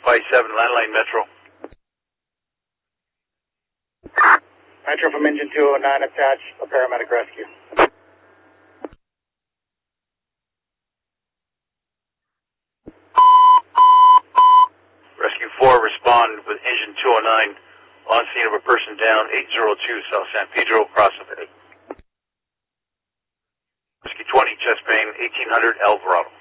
557, landline Metro. Metro from engine 209, attached, a paramedic rescue. Rescue 4, respond with engine 209 on scene of a person down, 802 South San Pedro, across the bay. Rescue 20, chest pain, 1800 Alvarado.